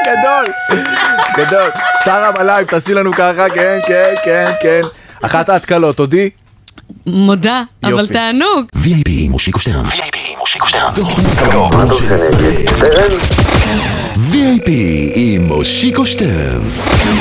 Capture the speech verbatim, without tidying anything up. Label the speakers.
Speaker 1: גדול, גדול. שרה בלייב, תעשי לנו ככה, כן, כן, כן, כן. אחת ההתקלות, תודי?
Speaker 2: מודה, אבל תענוג.
Speaker 3: וי איי פי עם מושיקו שטרן. וי איי פי עם מושיקו שטרן. תוכנית הבידור של ישראל. וי איי פי עם מושיקו שטרן.